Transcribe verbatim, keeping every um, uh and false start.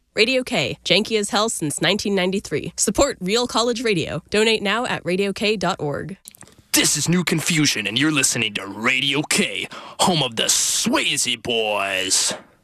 Radio K, janky as hell since nineteen ninety-three. Support real college radio. Donate now at radio k dot org. This is New Confusion, and you're listening to Radio K, home of the Swayze Boys.